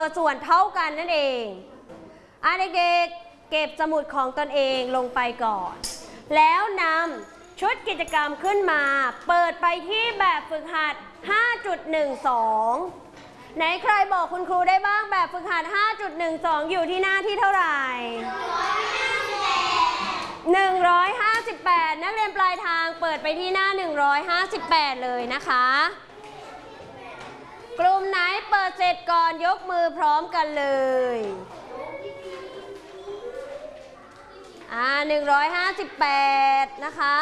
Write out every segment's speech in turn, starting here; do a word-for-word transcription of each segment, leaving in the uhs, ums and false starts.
ส่วนเท่ากันนั่นเองอ่ะเด็กๆเก็บสมุดของตนเองลงไปก่อนแล้วนำชุดกิจกรรมขึ้นมาเปิดไปที่แบบฝึกหัด ห้าจุดหนึ่งสอง ไหนใครบอกคุณครูได้บ้างแบบฝึกหัด ห้าจุดหนึ่งสอง อยู่ที่หน้าที่เท่าไหร่หนึ่งร้อยห้าสิบแปดนักเรียนปลายทางเปิดไปที่หน้าหนึ่งร้อยห้าสิบแปดเลยนะคะกลุ่มไหนเปิดเสร็จก่อนยกมือพร้อมกันเลยอ่าหนึ่งร้อยห้าสิบแปดนะคะ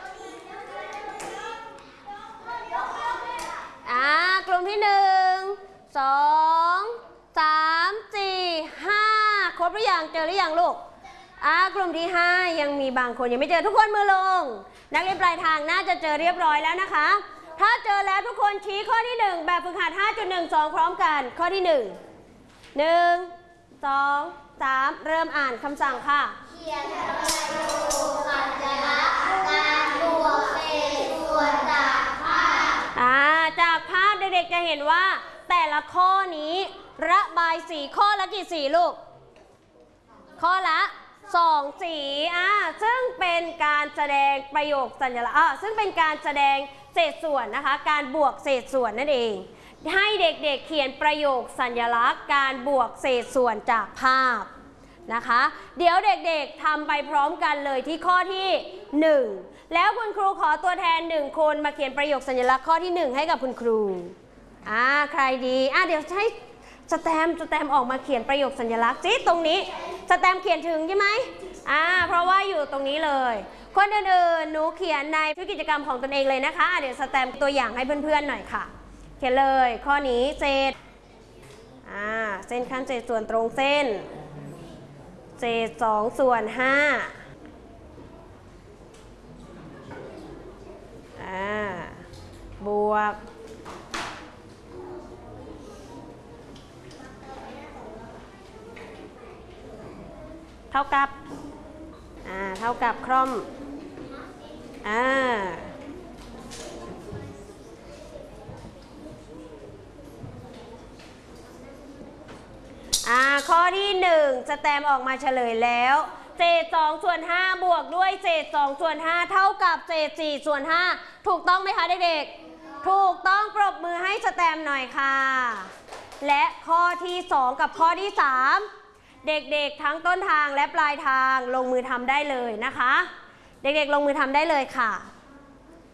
อ่ากลุ่มที่หนึ่งสองสามสี่ห้าครบหรือยังเจอหรือยังลูกอ่ากลุ่มที่ห้ายังมีบางคนยังไม่เจอทุกคนมือลงนักเรียนปลายทางน่าจะเจอเรียบร้อยแล้วนะคะถ้าเจอแล้วทุกคนชี้ข้อที่หนึ่งแบบฝึกหัด ห้าจุดหนึ่งสอง พร้อมกันข้อที่หนึ่ง หนึ่ง สอง สาม เริ่มอ่านคำสั่งค่ะเขียนประโยคสัญลักษณ์การบวกเศษส่วนจากภาพอ่าจากภาพเด็กๆจะเห็นว่าแต่ละข้อนี้ระบายสีข้อละกี่สีลูกข้อละสองสีอ่าซึ่งเป็นการแสดงประโยคสัญลักษณ์อ่าซึ่งเป็นการแสดงเศษส่วนนะคะการบวกเศษส่วนนั่นเองให้เด็กๆ เ, เขียนประโยคสัญลักษณ์การบวกเศษส่วนจากภาพนะคะเดี๋ยวเด็กๆทำไปพร้อมกันเลยที่ข้อที่หนึ่งแล้วคุณครูขอตัวแทนหนึ่งคนมาเขียนประโยคสัญลักษณ์ข้อที่หนึ่งให้กับคุณครูอ่าใครดีอ่าเดี๋ยวให้สแตมสแตมออกมาเขียนประโยคสัญลักษณ์สิตรงนี้สแตมเขียนถึงใช่ไหมอ่าเพราะว่าอยู่ตรงนี้เลยคนอื่นๆหนูเขียนในชุดกิจกรรมของตนเองเลยนะคะเดี๋ยวสแตมตัวอย่างให้เพื่อนๆหน่อยค่ะเขียนเลยข้อนี้เศษอ่าเส้นขั้นเศษส่วนตรงเส้นเศษสองส่วนห้าอ่าบวกเท่ากับอ่าเท่ากับคร่อมอ่าอ่าข้อที่หนึ่งสแตมออกมาเฉลยแล้วเศษสองส่วนห้าบวกด้วยเศษสองส่วนห้าเท่ากับเศษสี่ส่วนห้าถูกต้องไหมคะเด็กๆถูกต้องปรบมือให้สแตมหน่อยค่ะและข้อที่สองกับข้อที่สามเด็กๆทั้งต้นทางและปลายทางลงมือทำได้เลยนะคะเด็กๆลงมือทำได้เลยค่ะ